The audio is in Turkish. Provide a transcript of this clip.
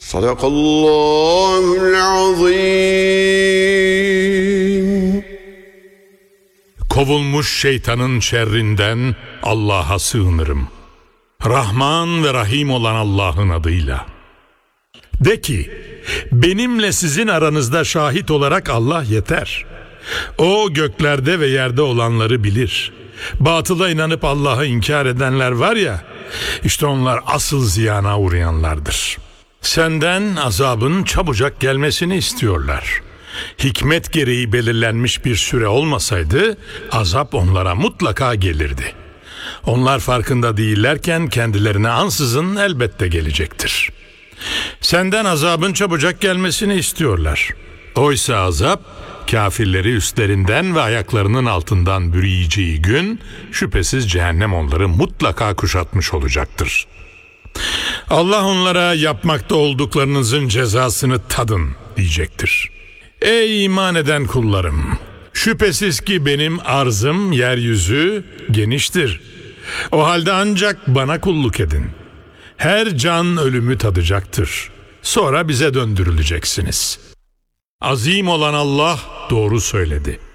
Sadakallahul azim. Kovulmuş şeytanın şerrinden Allah'a sığınırım. Rahman ve Rahim olan Allah'ın adıyla. De ki, benimle sizin aranızda şahit olarak Allah yeter. O göklerde ve yerde olanları bilir. Batıla inanıp Allah'ı inkar edenler var ya, işte onlar asıl ziyana uğrayanlardır. Senden azabın çabucak gelmesini istiyorlar. Hikmet gereği belirlenmiş bir süre olmasaydı azap onlara mutlaka gelirdi. Onlar farkında değillerken kendilerine ansızın elbette gelecektir. Senden azabın çabucak gelmesini istiyorlar. Oysa azap kafirleri üstlerinden ve ayaklarının altından bürüyeceği gün şüphesiz cehennem onları mutlaka kuşatmış olacaktır. Allah onlara yapmakta olduklarınızın cezasını tadın diyecektir. Ey iman eden kullarım! Şüphesiz ki benim arzım yeryüzü geniştir. O halde ancak bana kulluk edin. Her can ölümü tadacaktır. Sonra bize döndürüleceksiniz. Azim olan Allah doğru söyledi.